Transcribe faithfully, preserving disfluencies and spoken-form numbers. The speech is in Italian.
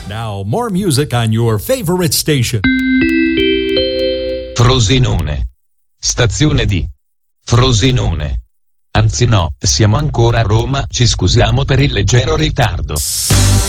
Now, more music on your favorite station. Frosinone. Stazione di Frosinone. Anzi no, siamo ancora a Roma, ci scusiamo per il leggero ritardo.